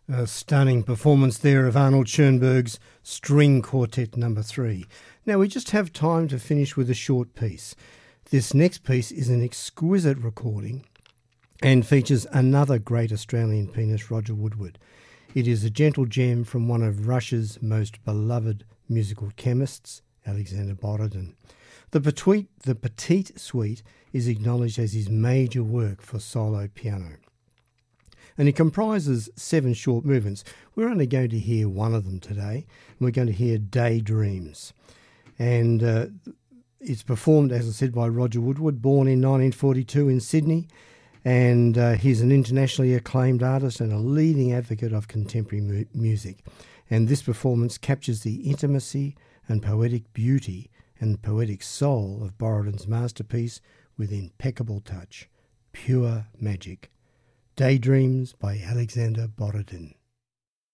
A stunning performance there of Arnold Schoenberg's String Quartet No. 3. Now we just have time to finish with a short piece. This next piece is an exquisite recording and features another great Australian pianist, Roger Woodward. It is a gentle gem from one of Russia's most beloved musical chemists, Alexander Borodin. The Petite Suite is acknowledged as his major work for solo piano. And it comprises 7 short movements. We're only going to hear one of them today. We're going to hear Daydreams. And it's performed, as I said, by Roger Woodward, born in 1942 in Sydney. And he's an internationally acclaimed artist and a leading advocate of contemporary music. And this performance captures the intimacy and poetic beauty and poetic soul of Borodin's masterpiece with impeccable touch. Pure magic. Daydreams by Alexander Borodin.